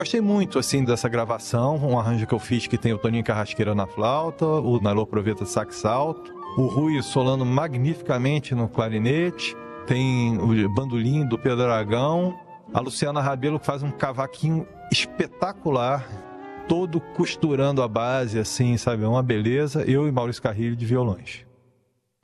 Gostei muito, assim, dessa gravação, um arranjo que eu fiz que tem o Toninho Carrasqueira na flauta, o Nailor Proveta sax alto, o Rui solando magnificamente no clarinete, tem o bandolim do Pedro Aragão, a Luciana Rabelo faz um cavaquinho espetacular, todo costurando a base, assim, sabe, é uma beleza, eu e Maurício Carrilho de violões.